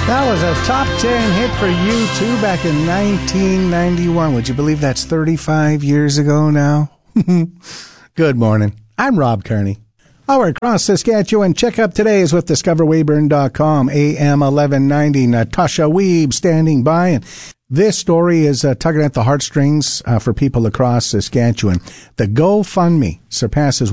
That was a top 10 hit for U2 back in 1991. Would you believe that's 35 years ago now? Good morning. I'm Rob Kearney. Our across Saskatchewan checkup today is with DiscoverWeyburn.com, AM 1190. Natasha Weeb standing by. And this story is tugging at the heartstrings for people across Saskatchewan. The GoFundMe surpasses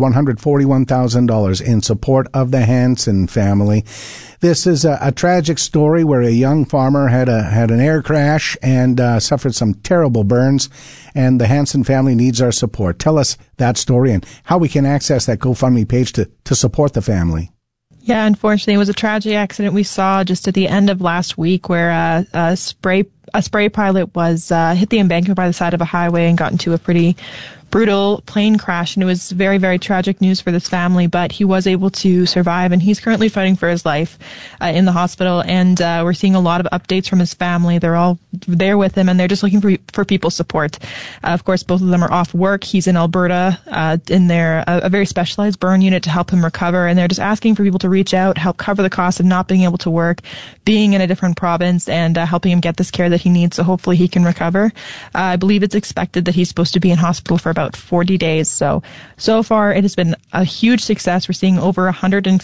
$141,000 in support of the Hansen family. This is a tragic story where a young farmer had an air crash and suffered some terrible burns, and the Hansen family needs our support. Tell us that story and how we can access that GoFundMe page to support the family. Yeah, unfortunately, it was a tragic accident we saw just at the end of last week where a spray pilot was hit the embankment by the side of a highway and got into a pretty brutal plane crash, and it was very, very tragic news for this family, but he was able to survive, and he's currently fighting for his life in the hospital, and we're seeing a lot of updates from his family. They're all there with him, and they're just looking for people's support. Of course, both of them are off work. He's in Alberta in a very specialized burn unit to help him recover, and they're just asking for people to reach out, help cover the cost of not being able to work, being in a different province, and helping him get this care that he needs, so hopefully he can recover. I believe it's expected that he's supposed to be in hospital for about 40 days. So far it has been a huge success. We're seeing over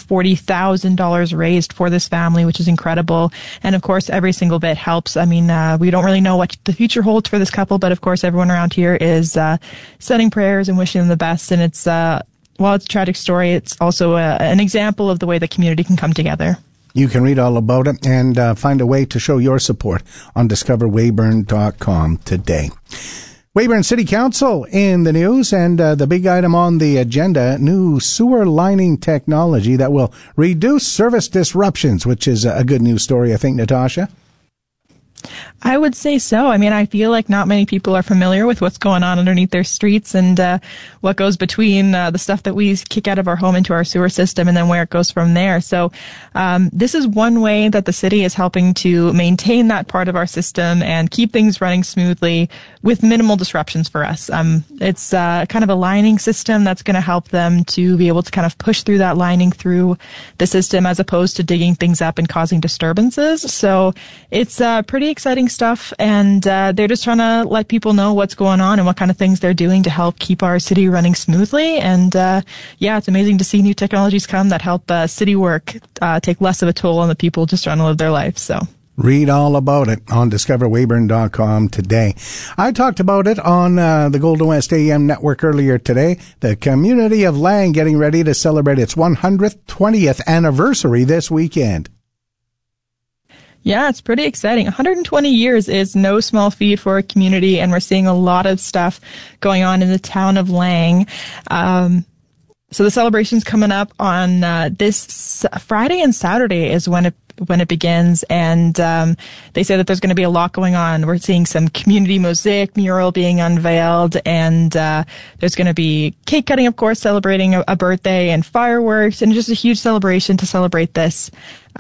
$140,000 raised for this family, which is incredible. And of course, every single bit helps. I mean, we don't really know what the future holds for this couple, but of course, everyone around here is sending prayers and wishing them the best. And it's, while it's a tragic story, it's also an example of the way the community can come together. You can read all about it and find a way to show your support on DiscoverWeyburn.com today. Weyburn City Council in the news, and the big item on the agenda, new sewer lining technology that will reduce service disruptions, which is a good news story, I think, Natasha. I would say so. I mean, I feel like not many people are familiar with what's going on underneath their streets and what goes between the stuff that we kick out of our home into our sewer system and then where it goes from there. So this is one way that the city is helping to maintain that part of our system and keep things running smoothly with minimal disruptions for us. It's kind of a lining system that's going to help them to be able to kind of push through that lining through the system as opposed to digging things up and causing disturbances. So it's pretty exciting stuff, and they're just trying to let people know what's going on and what kind of things they're doing to help keep our city running smoothly. And yeah, it's amazing to see new technologies come that help city work take less of a toll on the people just trying to live their life. So read all about it on DiscoverWeyburn.com today. I talked about it on the Golden West AM network earlier today. The community of Lang getting ready to celebrate its 20th anniversary this weekend. Yeah, it's pretty exciting. 120 years is no small feat for a community, and we're seeing a lot of stuff going on in the town of Lang. So the celebration's coming up on this Friday and Saturday is when it begins, and they say that there's going to be a lot going on. We're seeing some community mosaic mural being unveiled, and there's going to be cake cutting, of course, celebrating a birthday, and fireworks, and just a huge celebration to celebrate this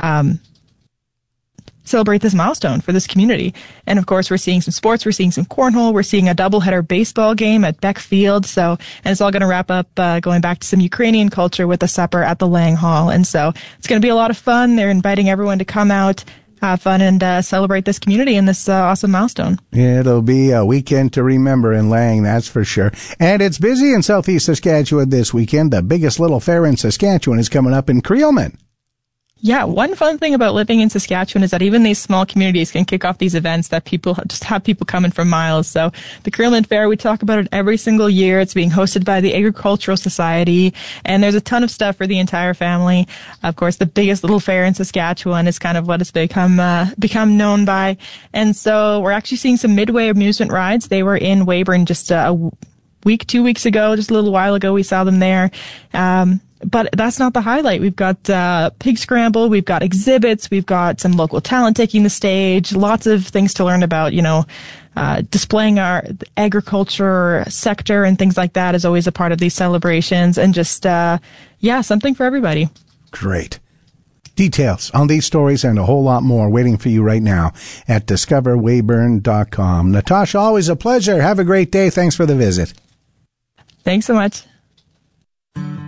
milestone for this community. And of course, we're seeing some sports, we're seeing some cornhole, we're seeing a doubleheader baseball game at Beck Field. And it's all going to wrap up going back to some Ukrainian culture with a supper at the Lang Hall. And so it's going to be a lot of fun. They're inviting everyone to come out, have fun, and celebrate this community and this awesome milestone. It'll be a weekend to remember in Lang, that's for sure. And it's busy in southeast Saskatchewan this weekend. The biggest little fair in Saskatchewan is coming up in Creelman. Yeah, one fun thing about living in Saskatchewan is that even these small communities can kick off these events that have people coming from miles. So the Creelman Fair, we talk about it every single year. It's being hosted by the Agricultural Society, and there's a ton of stuff for the entire family. Of course, the biggest little fair in Saskatchewan is kind of what it's become known by. And so we're actually seeing some Midway amusement rides. They were in Weyburn just 2 weeks ago, just a little while ago. We saw them there. But that's not the highlight. We've got Pig Scramble, we've got exhibits, we've got some local talent taking the stage, lots of things to learn about, displaying our agriculture sector and things like that is always a part of these celebrations, and just, something for everybody. Great. Details on these stories and a whole lot more waiting for you right now at DiscoverWeyburn.com. Natasha, always a pleasure. Have a great day. Thanks for the visit. Thanks so much.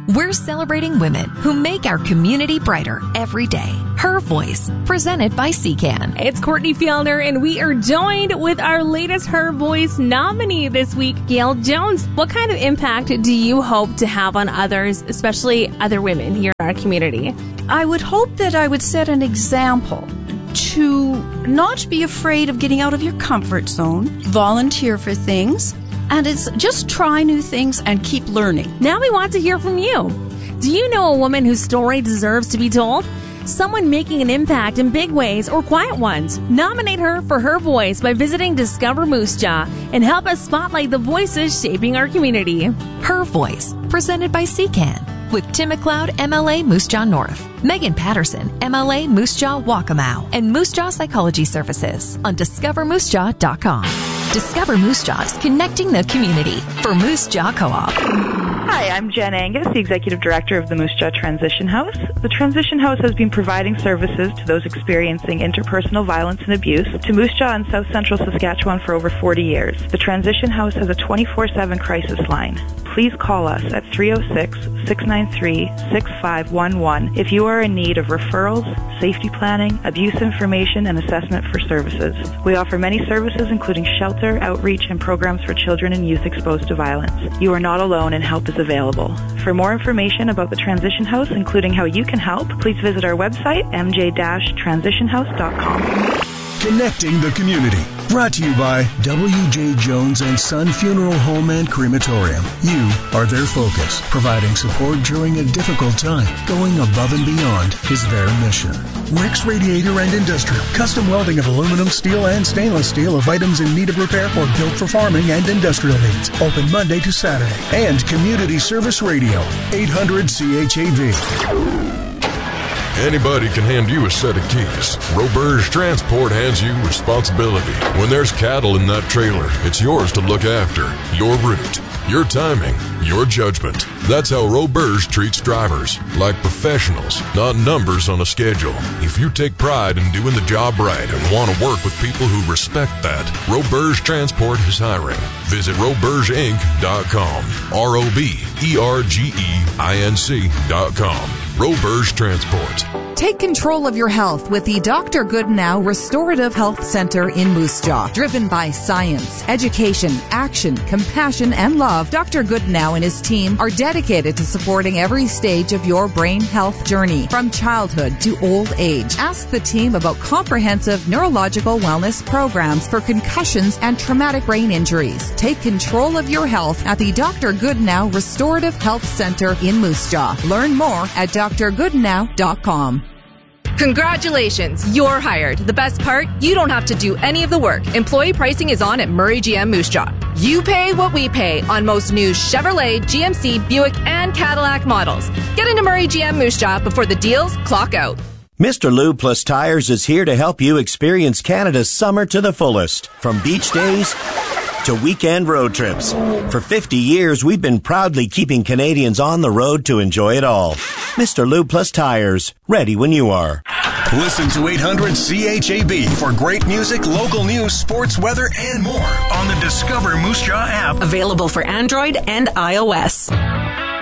We're celebrating women who make our community brighter every day. Her Voice, presented by CCAN. It's Courtney Fielder, and we are joined with our latest Her Voice nominee this week, Gail Jones. What kind of impact do you hope to have on others, especially other women here in our community? I would hope that I would set an example to not be afraid of getting out of your comfort zone, volunteer for things, and it's just try new things and keep learning. Now we want to hear from you. Do you know a woman whose story deserves to be told? Someone making an impact in big ways or quiet ones. Nominate her for Her Voice by visiting Discover Moose Jaw and help us spotlight the voices shaping our community. Her Voice, presented by CCAN, with Tim McLeod, MLA Moose Jaw North, Megan Patterson, MLA Moose Jaw Waccamaw, and Moose Jaw Psychology Services on DiscoverMooseJaw.com. Discover Moose Jaw is connecting the community for Moose Jaw Co-op. Hi, I'm Jen Angus, the Executive Director of the Moose Jaw Transition House. The Transition House has been providing services to those experiencing interpersonal violence and abuse to Moose Jaw and South Central Saskatchewan for over 40 years. The Transition House has a 24/7 crisis line. Please call us at 306-693-6511 if you are in need of referrals, safety planning, abuse information, and assessment for services. We offer many services including shelter, outreach, and programs for children and youth exposed to violence. You are not alone and help is available. For more information about the Transition House, including how you can help, please visit our website, mj-transitionhouse.com. Connecting the community. Brought to you by W.J. Jones and Son Funeral Home and Crematorium. You are their focus. Providing support during a difficult time. Going above and beyond is their mission. Rick's Radiator and Industrial. Custom welding of aluminum, steel, and stainless steel of items in need of repair or built for farming and industrial needs. Open Monday to Saturday. And Community Service Radio. 800 CHAV. Anybody can hand you a set of keys. Roberge Transport hands you responsibility. When there's cattle in that trailer, it's yours to look after. Your route, your timing, your judgment. That's how Roberge treats drivers, like professionals, not numbers on a schedule. If you take pride in doing the job right and want to work with people who respect that, Roberge Transport is hiring. Visit RobergeInc.com. RobergeInc.com. Roberge Transport. Take control of your health with the Dr. Goodenow Restorative Health Center in Moose Jaw. Driven by science, education, action, compassion, and love, Dr. Goodenow and his team are dedicated to supporting every stage of your brain health journey, from childhood to old age. Ask the team about comprehensive neurological wellness programs for concussions and traumatic brain injuries. Take control of your health at the Dr. Goodenow Restorative Health Center in Moose Jaw. Learn more at drgoodenow.com. Congratulations, you're hired. The best part, you don't have to do any of the work. Employee pricing is on at Murray GM Moose Jaw. You pay what we pay on most new Chevrolet, GMC, Buick, and Cadillac models. Get into Murray GM Moose Jaw before the deals clock out. Mr. Lube Plus Tires is here to help you experience Canada's summer to the fullest. From beach days to weekend road trips. For 50 years, we've been proudly keeping Canadians on the road to enjoy it all. Mr. Lube Plus Tires, ready when you are. Listen to 800 CHAB for great music, local news, sports, weather, and more on the Discover Moose Jaw app. Available for Android and iOS.